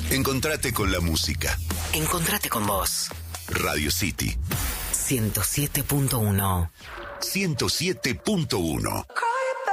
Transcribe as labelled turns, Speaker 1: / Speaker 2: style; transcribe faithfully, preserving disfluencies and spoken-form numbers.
Speaker 1: Encontrate con la música.
Speaker 2: Encontrate con vos.
Speaker 1: Radio City.
Speaker 2: ciento siete punto uno.
Speaker 1: ciento siete punto uno.